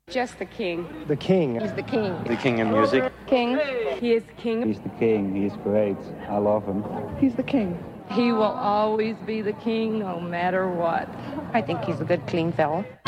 Just the king. The king. He's the king. The king of music. King. He is king. He's the king. He's great. I love him. He's the king. He will always be the king no matter what. I think he's a good, clean fellow.